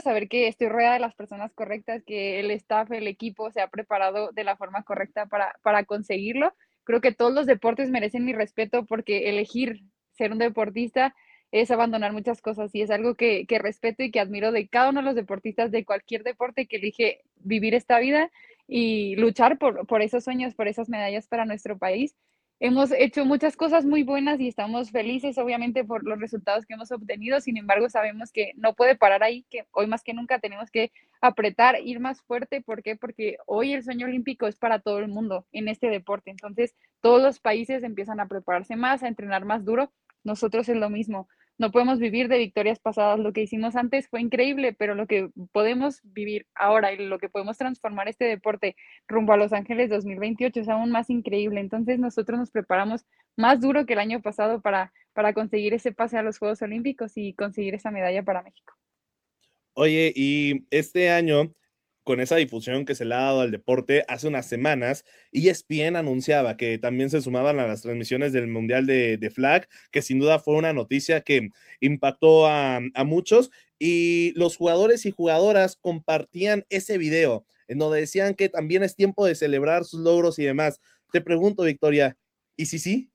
saber que estoy rodeada de las personas correctas, que el staff, el equipo se ha preparado de la forma correcta para conseguirlo. Creo que todos los deportes merecen mi respeto porque elegir ser un deportista es abandonar muchas cosas y es algo que respeto y que admiro de cada uno de los deportistas de cualquier deporte que elige vivir esta vida y luchar por esos sueños, por esas medallas para nuestro país. Hemos hecho muchas cosas muy buenas y estamos felices, obviamente, por los resultados que hemos obtenido. Sin embargo, sabemos que no puede parar ahí, que hoy más que nunca tenemos que apretar, ir más fuerte. ¿Por qué? Porque hoy el sueño olímpico es para todo el mundo en este deporte. Entonces, todos los países empiezan a prepararse más, a entrenar más duro. Nosotros es lo mismo. No podemos vivir de victorias pasadas. Lo que hicimos antes fue increíble, pero lo que podemos vivir ahora y lo que podemos transformar este deporte rumbo a Los Ángeles 2028 es aún más increíble. Entonces nosotros nos preparamos más duro que el año pasado para conseguir ese pase a los Juegos Olímpicos y conseguir esa medalla para México. Oye, y este año, con esa difusión que se le ha dado al deporte, hace unas semanas, ESPN anunciaba que también se sumaban a las transmisiones del Mundial de Flag, que sin duda fue una noticia que impactó a muchos, y los jugadores y jugadoras compartían ese video, en donde decían que también es tiempo de celebrar sus logros y demás. Te pregunto, Victoria, ¿y si sí?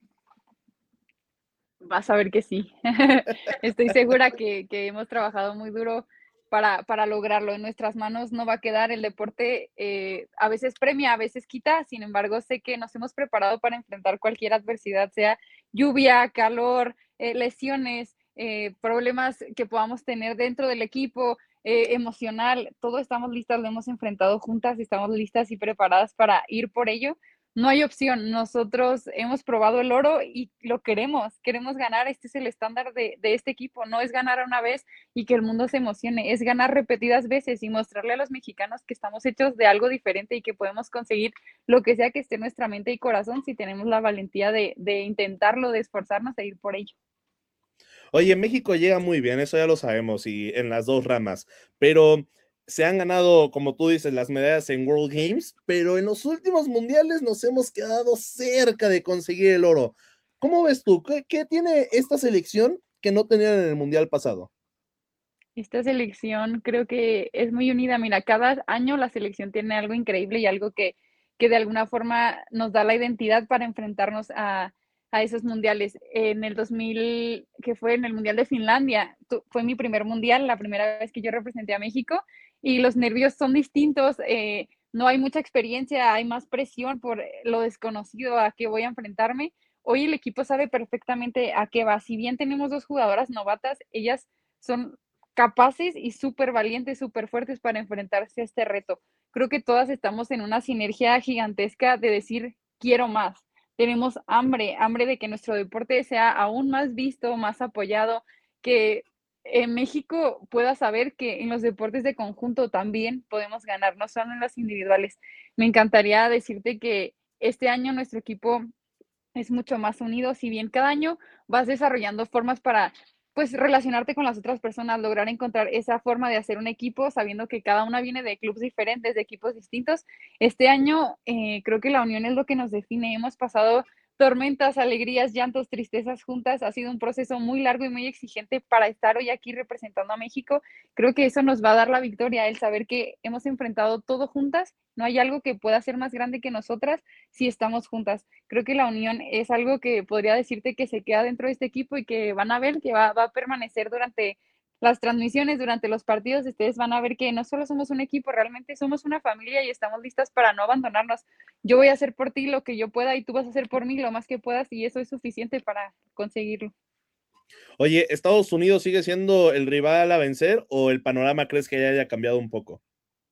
Vas a ver que sí. Estoy segura que hemos trabajado muy duro para lograrlo. En nuestras manos no va a quedar el deporte, a veces premia, a veces quita. Sin embargo, sé que nos hemos preparado para enfrentar cualquier adversidad, sea lluvia, calor, lesiones, problemas que podamos tener dentro del equipo, emocional. Todo estamos listas, lo hemos enfrentado juntas y estamos listas y preparadas para ir por ello. No hay opción. Nosotros hemos probado el oro y lo queremos ganar. Este es el estándar de este equipo. No es ganar una vez y que el mundo se emocione, es ganar repetidas veces y mostrarle a los mexicanos que estamos hechos de algo diferente y que podemos conseguir lo que sea que esté en nuestra mente y corazón si tenemos la valentía de intentarlo, de esforzarnos e ir por ello. Oye, México llega muy bien, eso ya lo sabemos, y en las dos ramas, pero se han ganado, como tú dices, las medallas en World Games, pero en los últimos mundiales nos hemos quedado cerca de conseguir el oro. ¿Cómo ves tú? ¿Qué tiene esta selección que no tenían en el mundial pasado? Esta selección creo que es muy unida. Mira, cada año la selección tiene algo increíble y algo que de alguna forma nos da la identidad para enfrentarnos a esos mundiales. En el 2000, que fue en el Mundial de Finlandia, fue mi primer mundial, la primera vez que yo representé a México y los nervios son distintos. No hay mucha experiencia, hay más presión por lo desconocido a que voy a enfrentarme. Hoy el equipo sabe perfectamente a qué va. Si bien tenemos dos jugadoras novatas, ellas son capaces y súper valientes, súper fuertes para enfrentarse a este reto. Creo que todas estamos en una sinergia gigantesca de decir, quiero más. Tenemos hambre, hambre de que nuestro deporte sea aún más visto, más apoyado, que en México pueda saber que en los deportes de conjunto también podemos ganar, no solo en las individuales. Me encantaría decirte que este año nuestro equipo es mucho más unido, si bien cada año vas desarrollando formas para, pues, relacionarte con las otras personas, lograr encontrar esa forma de hacer un equipo, sabiendo que cada una viene de clubes diferentes, de equipos distintos. Este año, creo que la unión es lo que nos define. Hemos pasado tormentas, alegrías, llantos, tristezas juntas. Ha sido un proceso muy largo y muy exigente para estar hoy aquí representando a México. Creo que eso nos va a dar la victoria, el saber que hemos enfrentado todo juntas. No hay algo que pueda ser más grande que nosotras si estamos juntas. Creo que la unión es algo que podría decirte que se queda dentro de este equipo y que van a ver que va a permanecer durante las transmisiones, durante los partidos. Ustedes van a ver que no solo somos un equipo, realmente somos una familia y estamos listas para no abandonarnos. Yo voy a hacer por ti lo que yo pueda y tú vas a hacer por mí lo más que puedas y eso es suficiente para conseguirlo. Oye, ¿Estados Unidos sigue siendo el rival a vencer o el panorama crees que ya haya cambiado un poco?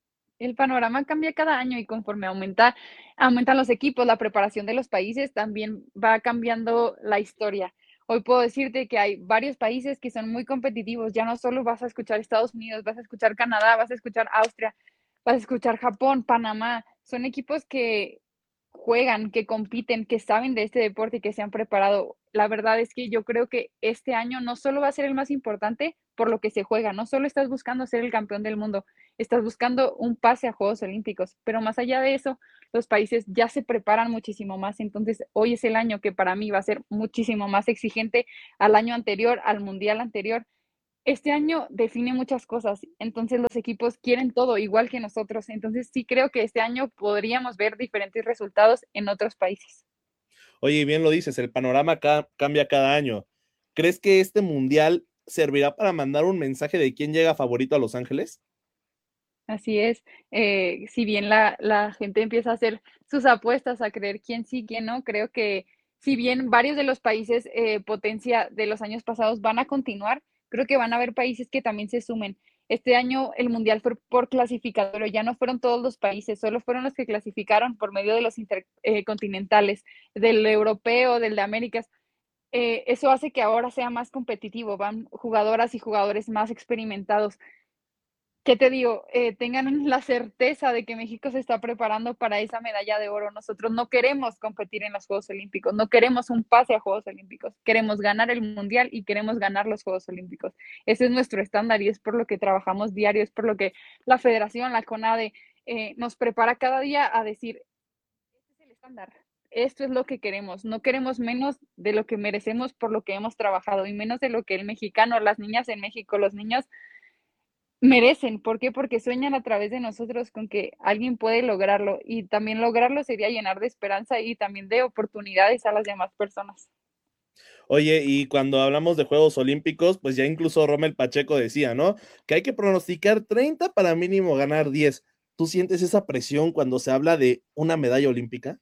El panorama cambia cada año y conforme aumentan los equipos, la preparación de los países, también va cambiando la historia. Hoy puedo decirte que hay varios países que son muy competitivos. Ya no solo vas a escuchar Estados Unidos, vas a escuchar Canadá, vas a escuchar Austria, vas a escuchar Japón, Panamá. Son equipos que juegan, que compiten, que saben de este deporte y que se han preparado. La verdad es que yo creo que este año no solo va a ser el más importante por lo que se juega, no solo estás buscando ser el campeón del mundo, estás buscando un pase a Juegos Olímpicos, pero más allá de eso, los países ya se preparan muchísimo más. Entonces, hoy es el año que para mí va a ser muchísimo más exigente al año anterior, al mundial anterior. este año define muchas cosas, entonces los equipos quieren todo igual que nosotros, entonces sí creo que este año podríamos ver diferentes resultados en otros países. Oye, y bien lo dices, el panorama cambia cada año. ¿Crees que este mundial servirá para mandar un mensaje de quién llega favorito a Los Ángeles? Así es, si bien la gente empieza a hacer sus apuestas, a creer quién sí, quién no, creo que si bien varios de los países potencia de los años pasados van a continuar, creo que van a haber países que también se sumen. Este año el mundial fue por clasificatorio, ya no fueron todos los países, solo fueron los que clasificaron por medio de los intercontinentales, del europeo, del de Américas. Eso hace que ahora sea más competitivo, van jugadoras y jugadores más experimentados. ¿Qué te digo? Tengan la certeza de que México se está preparando para esa medalla de oro. Nosotros no queremos competir en los Juegos Olímpicos, no queremos un pase a Juegos Olímpicos, queremos ganar el Mundial y queremos ganar los Juegos Olímpicos. Ese es nuestro estándar y es por lo que trabajamos diario, es por lo que la federación, la CONADE, nos prepara cada día a decir, este es el estándar, esto es lo que queremos, no queremos menos de lo que merecemos por lo que hemos trabajado y menos de lo que el mexicano, las niñas en México, los niños merecen. ¿Por qué? Porque sueñan a través de nosotros con que alguien puede lograrlo y también lograrlo sería llenar de esperanza y también de oportunidades a las demás personas. Oye, y cuando hablamos de Juegos Olímpicos, pues ya incluso Rommel Pacheco decía, ¿no? Que hay que pronosticar 30 para mínimo ganar 10. ¿Tú sientes esa presión cuando se habla de una medalla olímpica?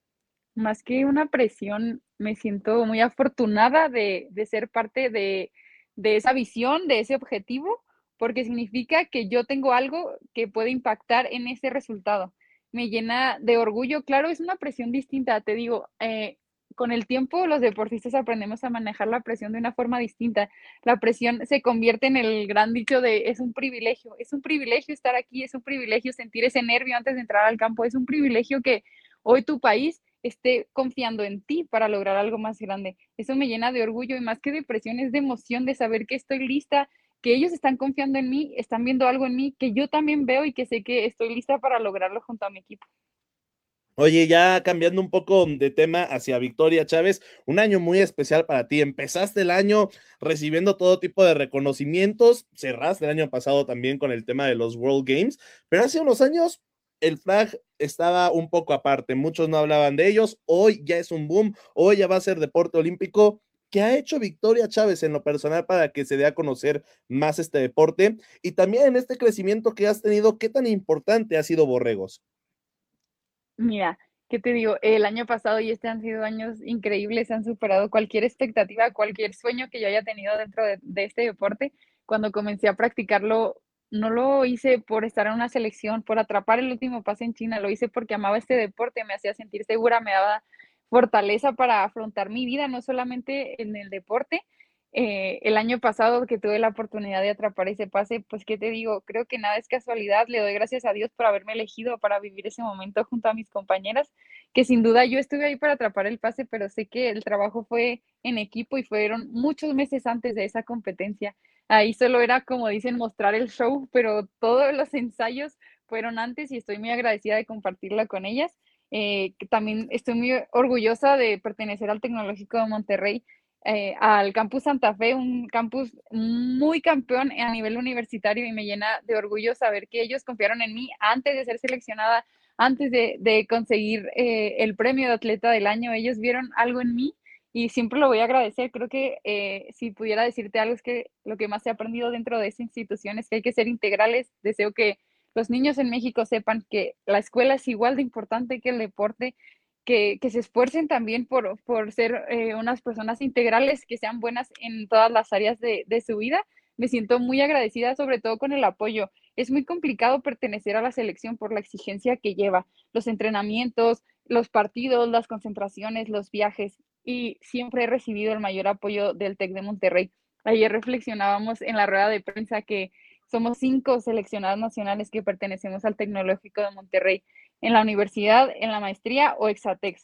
Más que una presión, me siento muy afortunada de ser parte de esa visión, de ese objetivo, porque significa que yo tengo algo que puede impactar en ese resultado. Me llena de orgullo. Claro, es una presión distinta, te digo, con el tiempo los deportistas aprendemos a manejar la presión de una forma distinta. La presión se convierte en el gran dicho de es un privilegio estar aquí, es un privilegio sentir ese nervio antes de entrar al campo, es un privilegio que hoy tu país esté confiando en ti para lograr algo más grande. Eso me llena de orgullo y más que de presión es de emoción de saber que estoy lista, que ellos están confiando en mí, están viendo algo en mí que yo también veo y que sé que estoy lista para lograrlo junto a mi equipo. Oye, ya cambiando un poco de tema hacia Victoria Chávez, un año muy especial para ti. Empezaste el año recibiendo todo tipo de reconocimientos, cerraste el año pasado también con el tema de los World Games, pero hace unos años el flag estaba un poco aparte, muchos no hablaban de ellos, hoy ya es un boom, hoy ya va a ser deporte olímpico. ¿Qué ha hecho Victoria Chávez en lo personal para que se dé a conocer más este deporte? Y también en este crecimiento que has tenido, ¿qué tan importante ha sido Borregos? Mira, ¿qué te digo? El año pasado y este han sido años increíbles, han superado cualquier expectativa, cualquier sueño que yo haya tenido dentro de este deporte. Cuando comencé a practicarlo, no lo hice por estar en una selección, por atrapar el último pase en China, lo hice porque amaba este deporte, me hacía sentir segura, me daba fortaleza para afrontar mi vida, no solamente en el deporte. El año pasado que tuve la oportunidad de atrapar ese pase, pues, ¿qué te digo? Creo que nada es casualidad. Le doy gracias a Dios por haberme elegido para vivir ese momento junto a mis compañeras, que sin duda yo estuve ahí para atrapar el pase, pero sé que el trabajo fue en equipo y fueron muchos meses antes de esa competencia. Ahí solo era, como dicen, mostrar el show, pero todos los ensayos fueron antes y estoy muy agradecida de compartirla con ellas. Que también estoy muy orgullosa de pertenecer al Tecnológico de Monterrey, al Campus Santa Fe, un campus muy campeón a nivel universitario y me llena de orgullo saber que ellos confiaron en mí antes de ser seleccionada, antes de conseguir el premio de atleta del año. Ellos vieron algo en mí y siempre lo voy a agradecer. Creo que si pudiera decirte algo es que lo que más he aprendido dentro de esta institución es que hay que ser integrales. Deseo que los niños en México sepan que la escuela es igual de importante que el deporte, que se esfuercen también por ser unas personas integrales, que sean buenas en todas las áreas de su vida. Me siento muy agradecida, sobre todo con el apoyo. Es muy complicado pertenecer a la selección por la exigencia que lleva, los entrenamientos, los partidos, las concentraciones, los viajes, y siempre he recibido el mayor apoyo del TEC de Monterrey. Ayer reflexionábamos en la rueda de prensa que somos 5 seleccionadas nacionales que pertenecemos al Tecnológico de Monterrey en la universidad, en la maestría o Exatex.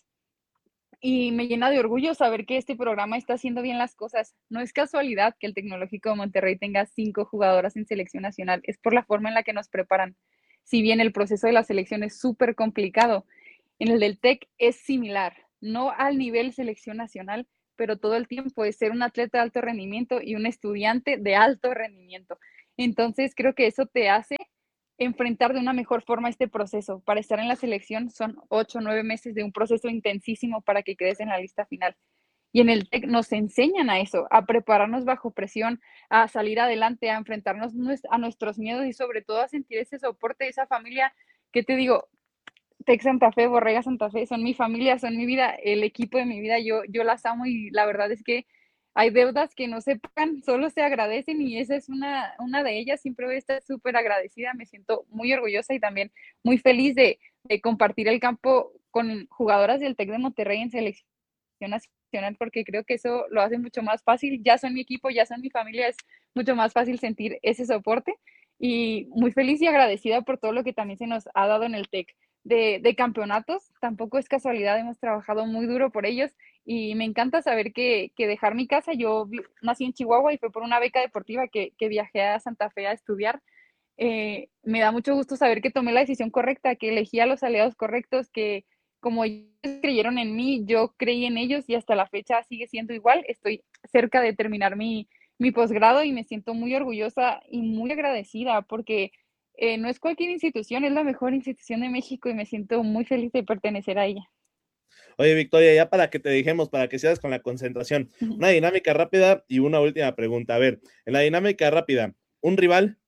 Y me llena de orgullo saber que este programa está haciendo bien las cosas. No es casualidad que el Tecnológico de Monterrey tenga 5 jugadoras en selección nacional, es por la forma en la que nos preparan. Si bien el proceso de la selección es súper complicado, en el del TEC es similar, no al nivel selección nacional, pero todo el tiempo es ser un atleta de alto rendimiento y un estudiante de alto rendimiento. Entonces, creo que eso te hace enfrentar de una mejor forma este proceso. Para estar en la selección son 8 o 9 meses de un proceso intensísimo para que quedes en la lista final. Y en el TEC nos enseñan a eso, a prepararnos bajo presión, a salir adelante, a enfrentarnos a nuestros miedos y sobre todo a sentir ese soporte, esa familia, que te digo, TEC Santa Fe, Borrega Santa Fe, son mi familia, son mi vida, el equipo de mi vida, yo las amo y la verdad es que hay deudas que no se pagan, solo se agradecen y esa es una de ellas, siempre voy a estar súper agradecida, me siento muy orgullosa y también muy feliz de compartir el campo con jugadoras del TEC de Monterrey en selección nacional, porque creo que eso lo hace mucho más fácil, ya son mi equipo, ya son mi familia, es mucho más fácil sentir ese soporte y muy feliz y agradecida por todo lo que también se nos ha dado en el TEC de campeonatos, tampoco es casualidad, hemos trabajado muy duro por ellos y me encanta saber que dejar mi casa, nací en Chihuahua y fue por una beca deportiva que viajé a Santa Fe a estudiar. Me da mucho gusto saber que tomé la decisión correcta, que elegí a los aliados correctos, que como ellos creyeron en mí, yo creí en ellos y hasta la fecha sigue siendo igual. Estoy cerca de terminar mi posgrado y me siento muy orgullosa y muy agradecida porque no es cualquier institución, es la mejor institución de México y me siento muy feliz de pertenecer a ella. Oye, Victoria, ya para que te dejemos, para que sigas con la concentración, una dinámica rápida y una última pregunta. A ver, en la dinámica rápida, ¿un rival?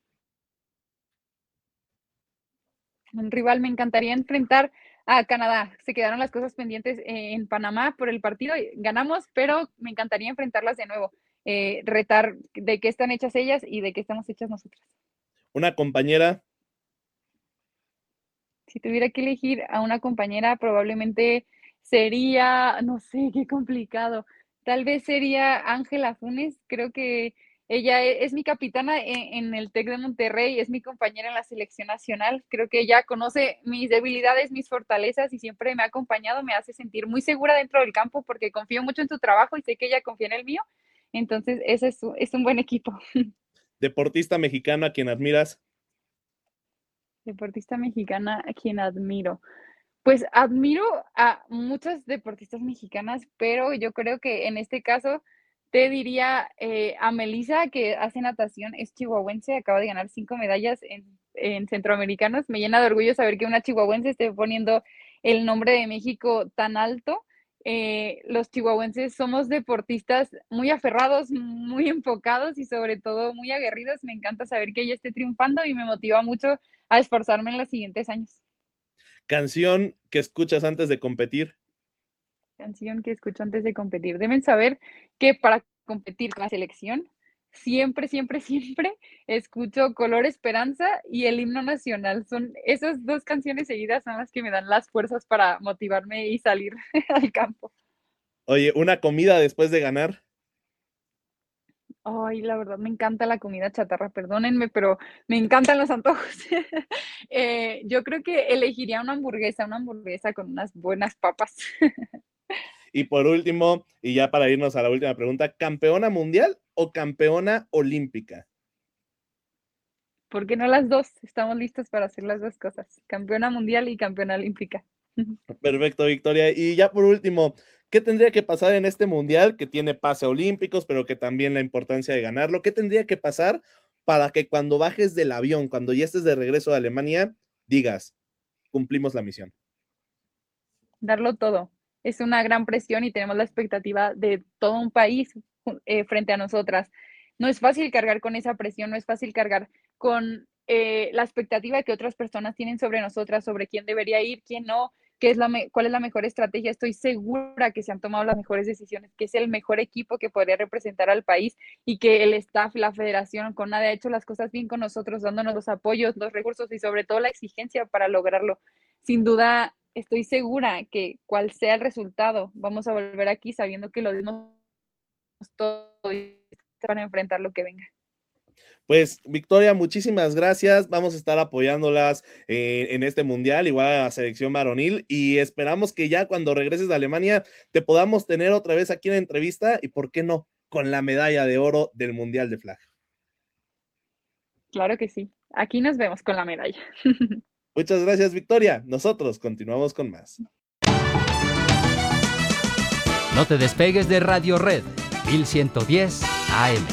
Un rival, me encantaría enfrentar a Canadá. Se quedaron las cosas pendientes en Panamá por el partido. Ganamos, pero me encantaría enfrentarlas de nuevo. Retar de qué están hechas ellas y de qué estamos hechas nosotras. ¿Una compañera? Si tuviera que elegir a una compañera, probablemente sería, no sé, qué complicado. Tal vez sería Ángela Funes. Creo que ella es mi capitana en el TEC de Monterrey, es mi compañera en la selección nacional. Creo que ella conoce mis debilidades, mis fortalezas y siempre me ha acompañado, me hace sentir muy segura dentro del campo porque confío mucho en su trabajo y sé que ella confía en el mío. Entonces, ese es un buen equipo. ¿Deportista mexicano a quien admiras? Deportista mexicana a quien admiro. Pues admiro a muchas deportistas mexicanas, pero yo creo que en este caso te diría a Melissa, que hace natación, es chihuahuense, acaba de ganar 5 medallas en centroamericanos. Me llena de orgullo saber que una chihuahuense esté poniendo el nombre de México tan alto. Los chihuahuenses somos deportistas muy aferrados, muy enfocados y sobre todo muy aguerridos. Me encanta saber que ella esté triunfando y me motiva mucho a esforzarme en los siguientes años. ¿Canción que escuchas antes de competir? Canción que escucho antes de competir. Deben saber que para competir con la selección, siempre, siempre, siempre escucho Color Esperanza y el himno nacional. Son esas dos canciones seguidas son las que me dan las fuerzas para motivarme y salir al campo. Oye, ¿una comida después de ganar? Ay, la verdad, me encanta la comida chatarra, perdónenme, pero me encantan los antojos. Yo creo que elegiría una hamburguesa con unas buenas papas. Y por último, y ya para irnos a la última pregunta, ¿campeona mundial o campeona olímpica? ¿Por qué no las dos? Estamos listos para hacer las dos cosas, campeona mundial y campeona olímpica. Perfecto, Victoria. Y ya por último, ¿qué tendría que pasar en este mundial que tiene pase a olímpicos, pero que también la importancia de ganarlo? ¿Qué tendría que pasar para que cuando bajes del avión, cuando ya estés de regreso a Alemania, digas, cumplimos la misión? Darlo todo. Es una gran presión y tenemos la expectativa de todo un país frente a nosotras. No es fácil cargar con esa presión, no es fácil cargar con la expectativa que otras personas tienen sobre nosotras, sobre quién debería ir, quién no, cuál es la mejor estrategia. Estoy segura que se han tomado las mejores decisiones, que es el mejor equipo que podría representar al país y que el staff, la federación, CONADE ha hecho las cosas bien con nosotros, dándonos los apoyos, los recursos y sobre todo la exigencia para lograrlo. Sin duda, estoy segura que cual sea el resultado, vamos a volver aquí sabiendo que lo dimos todo para enfrentar lo que venga. Pues, Victoria, muchísimas gracias. Vamos a estar apoyándolas en este mundial, igual a la selección varonil, y esperamos que ya cuando regreses a Alemania te podamos tener otra vez aquí en la entrevista y, ¿por qué no?, con la medalla de oro del Mundial de Flag. Claro que sí. Aquí nos vemos con la medalla. Muchas gracias, Victoria. Nosotros continuamos con más. No te despegues de Radio Red, 1110 AM.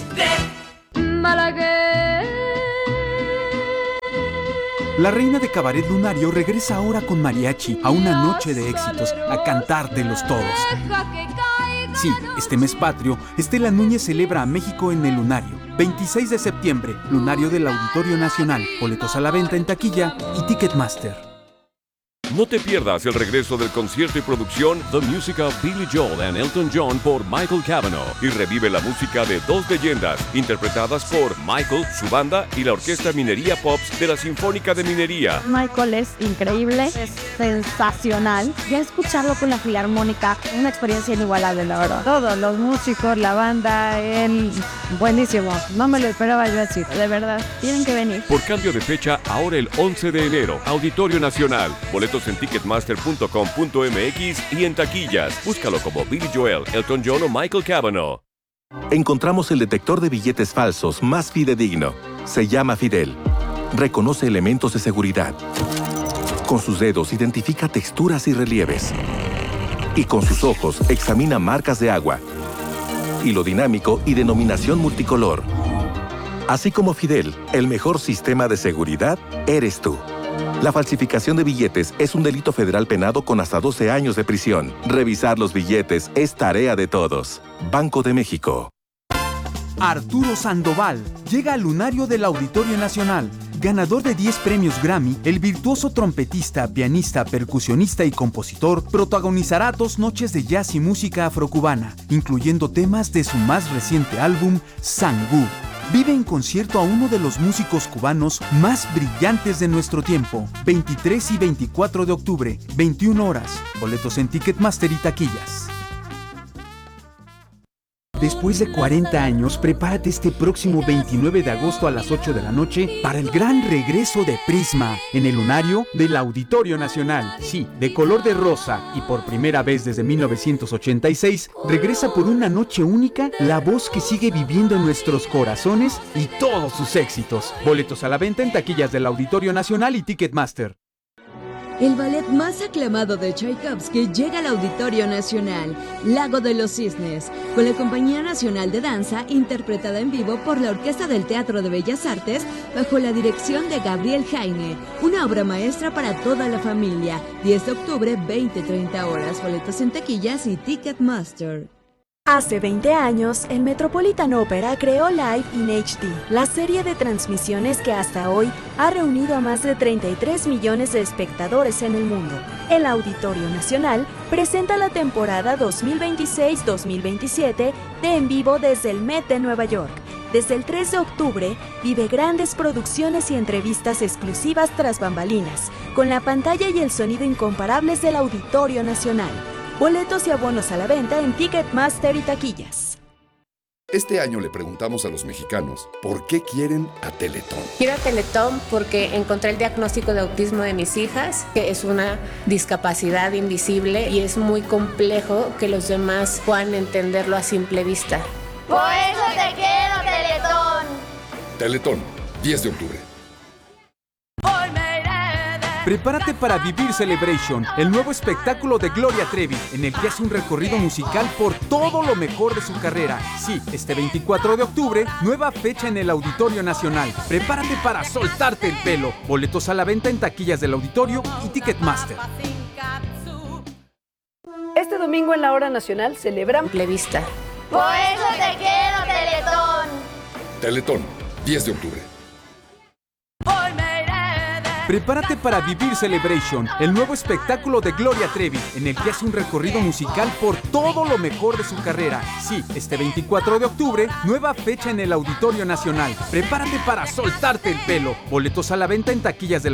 La reina de Cabaret Lunario regresa ahora con mariachi a una noche de éxitos, a cantártelos todos. Sí, este mes patrio, Estela Núñez celebra a México en el Lunario. 26 de septiembre, Lunario del Auditorio Nacional. Boletos a la venta en taquilla y Ticketmaster. No te pierdas el regreso del concierto y producción The Music of Billy Joel and Elton John por Michael Cavanaugh y revive la música de dos leyendas interpretadas por Michael, su banda y la Orquesta Minería Pops de la Sinfónica de Minería. Michael es increíble, es sensacional. Ya escucharlo con la Filarmónica, una experiencia inigualable, la verdad. Todos los músicos, la banda, él, buenísimo. No me lo esperaba yo así, de verdad. Tienen que venir. Por cambio de fecha, ahora el 11 de enero, Auditorio Nacional. Boletos en ticketmaster.com.mx y en taquillas. Búscalo como Billy Joel, Elton John o Michael Cavanaugh. Encontramos el detector de billetes falsos más fidedigno. Se llama Fidel. Reconoce elementos de seguridad. Con sus dedos identifica texturas y relieves. Y con sus ojos examina marcas de agua, hilo dinámico y denominación multicolor. Así como Fidel, el mejor sistema de seguridad eres tú. La falsificación de billetes es un delito federal penado con hasta 12 años de prisión. Revisar los billetes es tarea de todos. Banco de México. Arturo Sandoval llega al Lunario del Auditorio Nacional. Ganador de 10 premios Grammy, el virtuoso trompetista, pianista, percusionista y compositor protagonizará 2 noches de jazz y música afrocubana, incluyendo temas de su más reciente álbum, Sangú. Vive en concierto a uno de los músicos cubanos más brillantes de nuestro tiempo. 23 y 24 de octubre, 21 horas. Boletos en Ticketmaster y taquillas. Después de 40 años, prepárate este próximo 29 de agosto a las 8 de la noche para el gran regreso de Prisma en el Lunario del Auditorio Nacional. Sí, de color de rosa y por primera vez desde 1986, regresa por una noche única la voz que sigue viviendo en nuestros corazones y todos sus éxitos. Boletos a la venta en taquillas del Auditorio Nacional y Ticketmaster. El ballet más aclamado de Tchaikovsky llega al Auditorio Nacional, Lago de los Cisnes, con la Compañía Nacional de Danza, interpretada en vivo por la Orquesta del Teatro de Bellas Artes, bajo la dirección de Gabriel Jaime. Una obra maestra para toda la familia. 10 de octubre, 20-30 horas. Boletos en taquillas y Ticketmaster. Hace 20 años, el Metropolitan Opera creó Live in HD, la serie de transmisiones que hasta hoy ha reunido a más de 33 millones de espectadores en el mundo. El Auditorio Nacional presenta la temporada 2026-2027 de En Vivo desde el Met de Nueva York. Desde el 3 de octubre, vive grandes producciones y entrevistas exclusivas tras bambalinas, con la pantalla y el sonido incomparables del Auditorio Nacional. Boletos y abonos a la venta en Ticketmaster y taquillas. Este año le preguntamos a los mexicanos por qué quieren a Teletón. Quiero a Teletón porque encontré el diagnóstico de autismo de mis hijas, que es una discapacidad invisible y es muy complejo que los demás puedan entenderlo a simple vista. Por eso te quiero, Teletón. Teletón, 10 de octubre. Prepárate para vivir Celebration, el nuevo espectáculo de Gloria Trevi, en el que hace un recorrido musical por todo lo mejor de su carrera. Sí, este 24 de octubre, nueva fecha en el Auditorio Nacional. Prepárate para soltarte el pelo. Boletos a la venta en taquillas del Auditorio y Ticketmaster. Este domingo en la Hora Nacional celebran Plevista. Por eso te quiero, Teletón. Teletón, 10 de octubre. Prepárate para vivir Celebration, el nuevo espectáculo de Gloria Trevi, en el que hace un recorrido musical por todo lo mejor de su carrera. Sí, este 24 de octubre, nueva fecha en el Auditorio Nacional. Prepárate para soltarte el pelo. Boletos a la venta en taquillas del